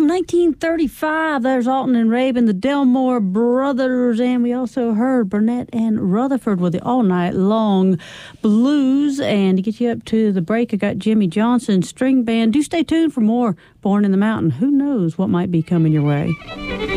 1935, there's Alton and Rabin, the Delmore Brothers, and we also heard Burnett and Rutherford with the All Night Long Blues. And to get you up to the break, I got Jimmy Johnson String Band. Do stay tuned for more Born in the Mountain. Who knows what might be coming your way.